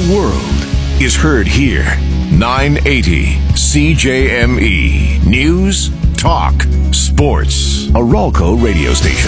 the world is heard here. 980 CJME News, Talk, Sports. A Ralco radio station.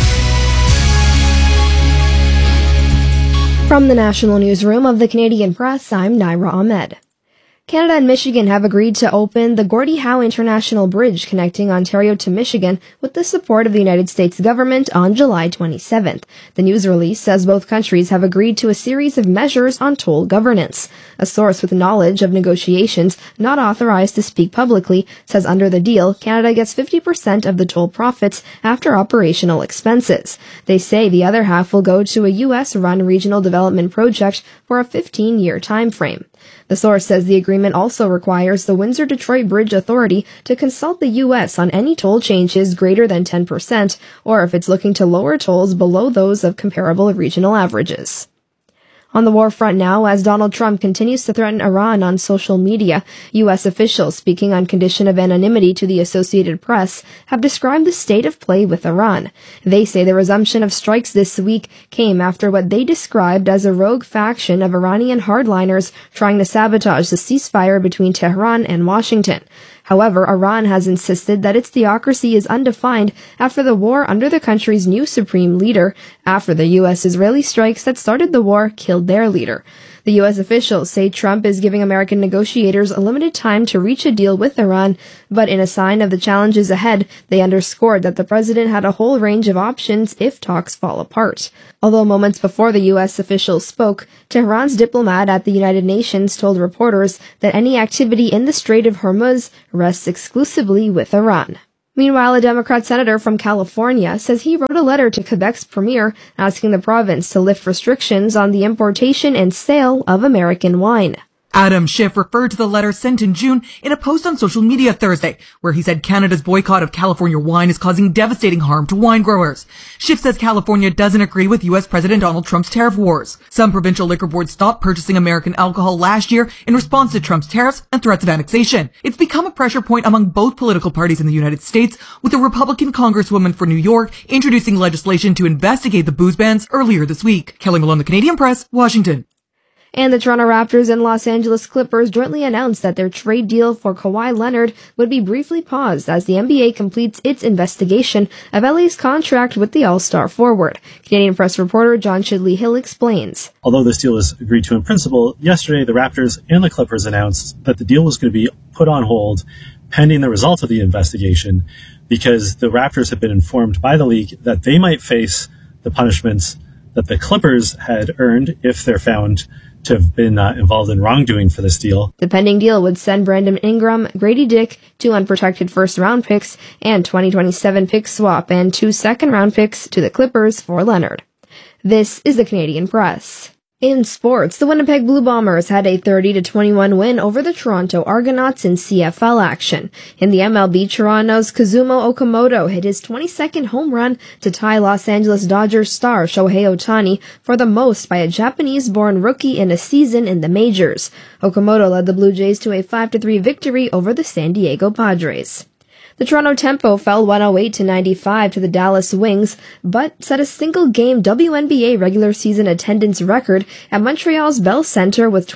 From the National Newsroom of the Canadian Press, I'm Naira Ahmed. Canada and Michigan have agreed to open the Gordie Howe International Bridge connecting Ontario to Michigan with the support of the United States government on July 27th. The news release says both countries have agreed to a series of measures on toll governance. A source with knowledge of negotiations, not authorized to speak publicly, says under the deal, Canada gets 50% of the toll profits after operational expenses. They say the other half will go to a U.S.-run regional development project for a 15-year time frame. The source says the agreement also requires the Windsor-Detroit Bridge Authority to consult the U.S. on any toll changes greater than 10%, or if it's looking to lower tolls below those of comparable regional averages. On the war front now, as Donald Trump continues to threaten Iran on social media, U.S. officials speaking on condition of anonymity to the Associated Press have described the state of play with Iran. They say the resumption of strikes this week came after what they described as a rogue faction of Iranian hardliners trying to sabotage the ceasefire between Tehran and Washington. However, Iran has insisted that its theocracy is undefined after the war under the country's new supreme leader, after the U.S.-Israeli strikes that started the war killed their leader. The U.S. officials say Trump is giving American negotiators a limited time to reach a deal with Iran, but in a sign of the challenges ahead, they underscored that the president had a whole range of options if talks fall apart. Although moments before the U.S. officials spoke, Tehran's diplomat at the United Nations told reporters that any activity in the Strait of Hormuz rests exclusively with Iran. Meanwhile, a Democrat senator from California says he wrote a letter to Quebec's premier asking the province to lift restrictions on the importation and sale of American wine. Adam Schiff referred to the letter sent in June in a post on social media Thursday, where he said Canada's boycott of California wine is causing devastating harm to wine growers. Schiff says California doesn't agree with U.S. President Donald Trump's tariff wars. Some provincial liquor boards stopped purchasing American alcohol last year in response to Trump's tariffs and threats of annexation. It's become a pressure point among both political parties in the United States, with a Republican congresswoman for New York introducing legislation to investigate the booze bans earlier this week. Kelly Malone, The Canadian Press, Washington. And the Toronto Raptors and Los Angeles Clippers jointly announced that their trade deal for Kawhi Leonard would be briefly paused as the NBA completes its investigation of LA's contract with the All-Star forward. Canadian Press reporter John Chidley Hill explains. Although this deal was agreed to in principle, yesterday the Raptors and the Clippers announced that the deal was going to be put on hold pending the results of the investigation, because the Raptors have been informed by the league that they might face the punishments that the Clippers had earned if they're found to have been involved in wrongdoing for this deal. The pending deal would send Brandon Ingram, Grady Dick, 2 unprotected first-round picks, and 2027 pick swap, and 2 second-round picks to the Clippers for Leonard. This is the Canadian Press. In sports, the Winnipeg Blue Bombers had a 30-21 win over the Toronto Argonauts in CFL action. In the MLB, Toronto's Kazumo Okamoto hit his 22nd home run to tie Los Angeles Dodgers star Shohei Ohtani for the most by a Japanese-born rookie in a season in the majors. Okamoto led the Blue Jays to a 5-3 victory over the San Diego Padres. The Toronto Tempo fell 108-95 to the Dallas Wings, but set a single-game WNBA regular season attendance record at Montreal's Bell Centre with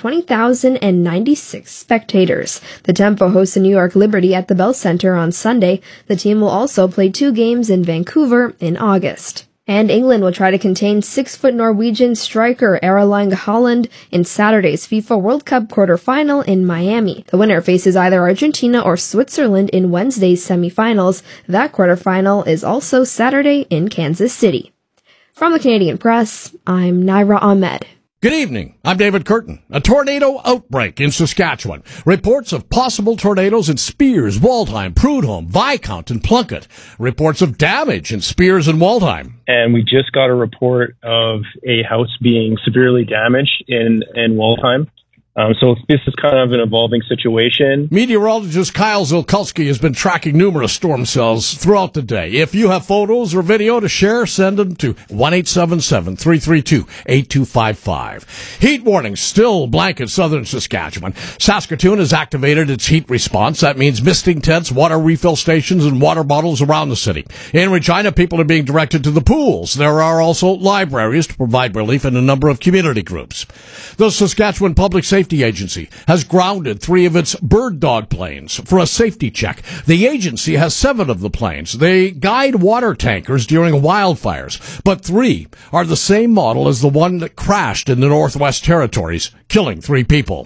20,096 spectators. The Tempo hosts the New York Liberty at the Bell Centre on Sunday. The team will also play 2 games in Vancouver in August. And England will try to contain 6-foot Norwegian striker Erling Haaland in Saturday's FIFA World Cup quarter-final in Miami. The winner faces either Argentina or Switzerland in Wednesday's semifinals. That quarter-final is also Saturday in Kansas City. From the Canadian Press, I'm Naira Ahmed. Good evening. I'm David Curtin. A tornado outbreak in Saskatchewan. Reports of possible tornadoes in Spears, Waldheim, Prudhomme, Viscount, and Plunkett. Reports of damage in Spears and Waldheim. And we just got a report of a house being severely damaged in Waldheim. So this is kind of an evolving situation. Meteorologist Kyle Zilkulski has been tracking numerous storm cells throughout the day. If you have photos or video to share, send them to 1-877-332-8255. Heat warnings still blanket southern Saskatchewan. Saskatoon has activated its heat response. That means misting tents, water refill stations, and water bottles around the city. In Regina, people are being directed to the pools. There are also libraries to provide relief in a number of community groups. The Saskatchewan Public Safety Agency has grounded 3 of its bird dog planes for a safety check. The agency has 7 of the planes. They guide water tankers during wildfires, but 3 are the same model as the one that crashed in the Northwest Territories, killing 3 people.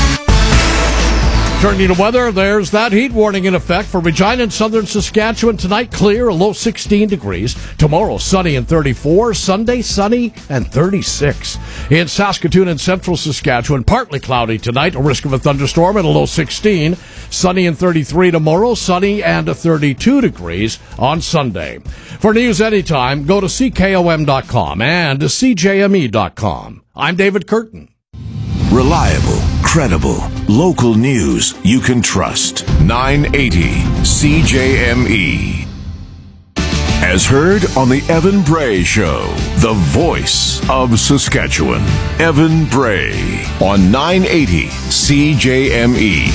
Turning to weather, there's that heat warning in effect for Regina and southern Saskatchewan. Tonight, clear, a low 16 degrees. Tomorrow, sunny and 34. Sunday, sunny and 36. In Saskatoon and central Saskatchewan, partly cloudy tonight, a risk of a thunderstorm and a low 16. Sunny and 33 tomorrow, sunny and 32 degrees on Sunday. For news anytime, go to CKOM.com and CJME.com. I'm David Curtin. Reliable, credible, local news you can trust. 980 CJME. As heard on the Evan Bray Show, the voice of Saskatchewan. Evan Bray on 980 CJME.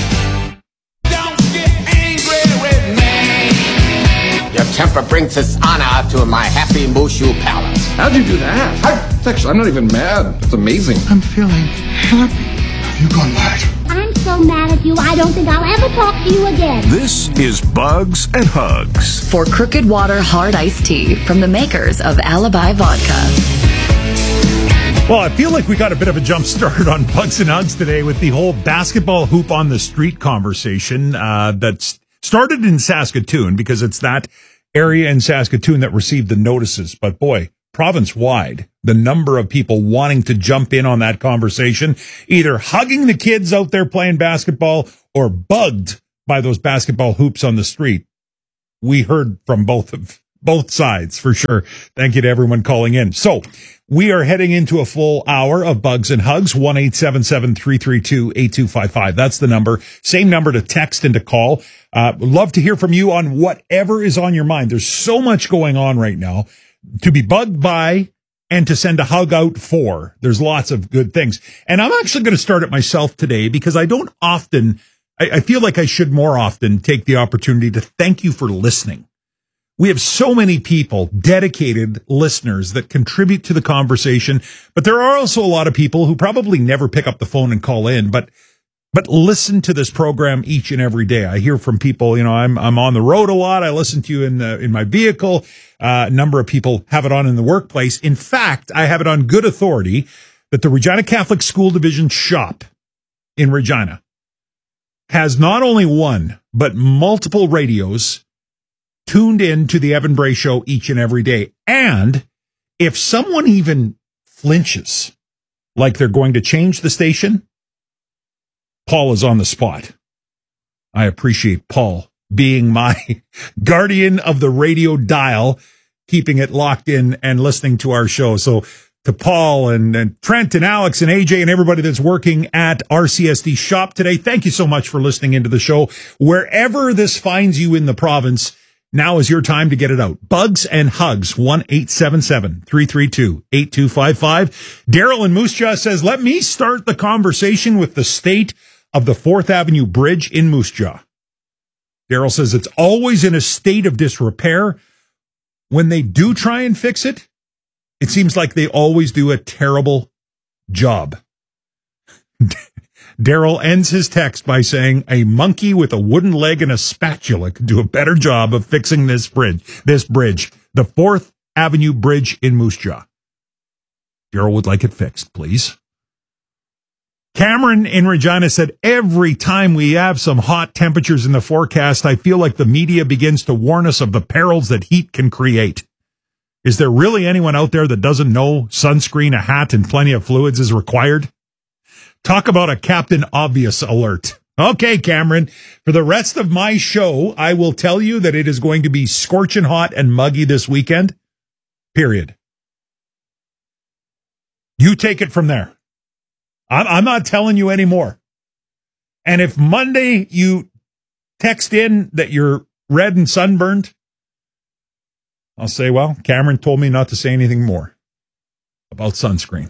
Don't get angry with me. Your temper brings dishonor to my happy Mushu palace. How'd you do that? I'm not even mad. It's amazing. I'm feeling happy. Have you gone mad? I'm so mad at you, I don't think I'll ever talk to you again. This is Bugs and Hugs. For Crooked Water Hard Iced Tea from the makers of Alibi Vodka. Well, I feel like we got a bit of a jump start on Bugs and Hugs today with the whole basketball hoop on the street conversation that's started in Saskatoon, because it's that area in Saskatoon that received the notices. But boy, province-wide, the number of people wanting to jump in on that conversation, either hugging the kids out there playing basketball or bugged by those basketball hoops on the street. We heard from both sides, for sure. Thank you to everyone calling in. So we are heading into a full hour of Bugs and Hugs, 1-877-332-8255. That's the number. Same number to text and to call. Love to hear from you on whatever is on your mind. There's so much going on right now to be bugged by and to send a hug out for. There's lots of good things. And I'm actually going to start it myself today, because I don't often, I feel like I should more often take the opportunity to thank you for listening. We have so many people, dedicated listeners that contribute to the conversation, but there are also a lot of people who probably never pick up the phone and call in, but listen to this program each and every day. I hear from people, I'm on the road a lot. I listen to you in my vehicle. A number of people have it on in the workplace. In fact, I have it on good authority that the Regina Catholic School Division shop in Regina has not only one, but multiple radios tuned in to the Evan Bray Show each and every day. And if someone even flinches, like they're going to change the station, Paul is on the spot. I appreciate Paul being my guardian of the radio dial, keeping it locked in and listening to our show. So to Paul and Trent and Alex and AJ and everybody that's working at RCSD shop today, thank you so much for listening into the show. Wherever this finds you in the province, now is your time to get it out. Bugs and Hugs, 1-877-332-8255. Daryl in Moose Jaw says, let me start the conversation with the state of the 4th Avenue Bridge in Moose Jaw. Daryl says it's always in a state of disrepair. When they do try and fix it, it seems like they always do a terrible job. Daryl ends his text by saying, a monkey with a wooden leg and a spatula could do a better job of fixing this bridge, the 4th Avenue Bridge in Moose Jaw. Daryl would like it fixed, please. Cameron in Regina said, every time we have some hot temperatures in the forecast, I feel like the media begins to warn us of the perils that heat can create. Is there really anyone out there that doesn't know sunscreen, a hat, and plenty of fluids is required? Talk about a Captain Obvious alert. Okay, Cameron, for the rest of my show, I will tell you that it is going to be scorching hot and muggy this weekend. Period. You take it from there. I'm not telling you anymore. And if Monday you text in that you're red and sunburned, I'll say, well, Cameron told me not to say anything more about sunscreen.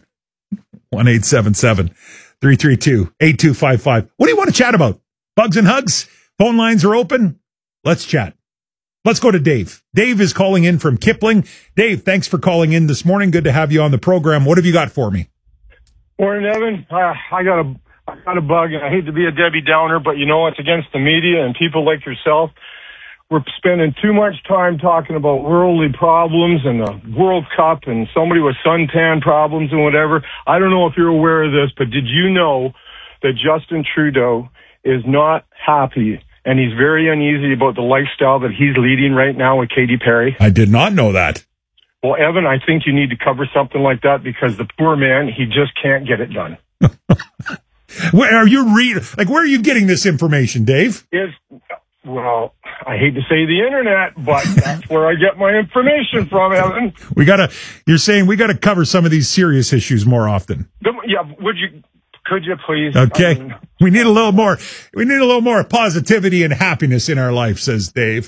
1-877-332-8255. What do you want to chat about? Bugs and hugs? Phone lines are open. Let's chat. Let's go to Dave. Dave is calling in from Kipling. Dave, thanks for calling in this morning. Good to have you on the program. What have you got for me? Morning, Evan. I got a bug, and I hate to be a Debbie Downer, but you know, it's against the media and people like yourself. We're spending too much time talking about worldly problems and the World Cup and somebody with suntan problems and whatever. I don't know if you're aware of this, but did you know that Justin Trudeau is not happy and he's very uneasy about the lifestyle that he's leading right now with Katy Perry? I did not know that. Well, Evan, I think you need to cover something like that because the poor man, he just can't get it done. Where are you where are you getting this information, Dave? Well, I hate to say the internet, but that's where I get my information from, Evan. You're saying we gotta cover some of these serious issues more often. Yeah, could you please? Okay. We need a little more positivity and happiness in our life, says Dave.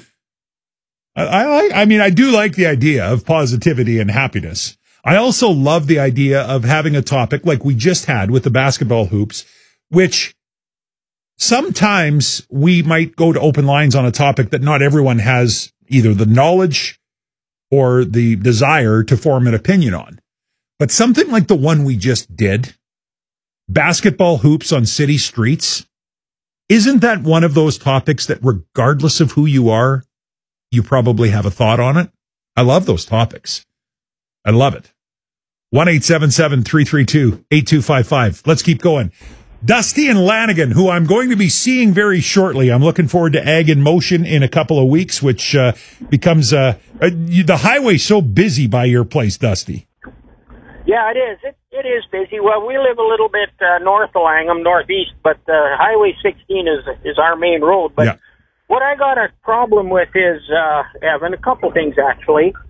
I do like the idea of positivity and happiness. I also love the idea of having a topic like we just had with the basketball hoops, which sometimes we might go to open lines on a topic that not everyone has either the knowledge or the desire to form an opinion on. But something like the one we just did, basketball hoops on city streets, isn't that one of those topics that regardless of who you are, you probably have a thought on it? I love those topics. I love it. 1-877-332-8255. Let's keep going. Dusty and Lanigan, who I'm going to be seeing very shortly. I'm looking forward to Ag in Motion in a couple of weeks, which becomes the highway so busy by your place, Dusty. Yeah, it is. It is busy. Well, we live a little bit north of Langham, northeast, but Highway 16 is our main road. But what I got a problem with is, Evan, a couple things actually.